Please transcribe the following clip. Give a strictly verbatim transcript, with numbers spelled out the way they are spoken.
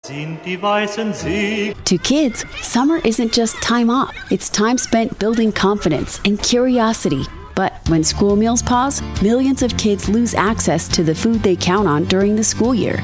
To kids, summer isn't just time off. It's time spent building confidence and curiosity. But when school meals pause, millions of kids lose access to the food they count on during the school year.